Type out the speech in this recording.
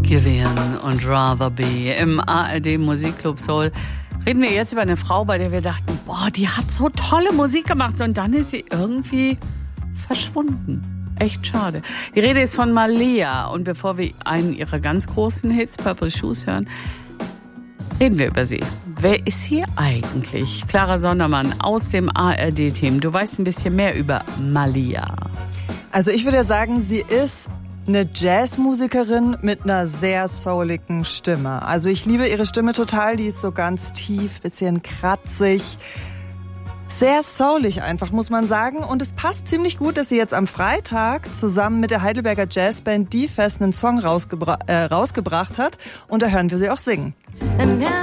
Giveon und Rather Be im ARD Musikclub Soul. Reden wir jetzt über eine Frau, bei der wir dachten, boah, die hat so tolle Musik gemacht und dann ist sie irgendwie verschwunden. Echt schade. Die Rede ist von Malia und bevor wir einen ihrer ganz großen Hits, Purple Shoes, hören, reden wir über sie. Wer ist sie eigentlich? Clara Sondermann aus dem ARD-Team. Du weißt ein bisschen mehr über Malia. Also ich würde sagen, sie ist eine Jazzmusikerin mit einer sehr souligen Stimme. Also ich liebe ihre Stimme total, die ist so ganz tief, bisschen kratzig. Sehr soulig einfach, muss man sagen. Und es passt ziemlich gut, dass sie jetzt am Freitag zusammen mit der Heidelberger Jazzband Die Fest einen Song rausgebracht hat. Und da hören wir sie auch singen. And now